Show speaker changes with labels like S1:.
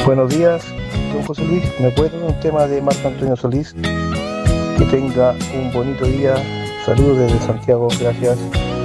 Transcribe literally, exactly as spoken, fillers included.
S1: Buenos días, don José Luis. ¿Me puede dar un tema de Marco Antonio Solís? Que tenga un bonito día. Saludos desde Santiago. Gracias.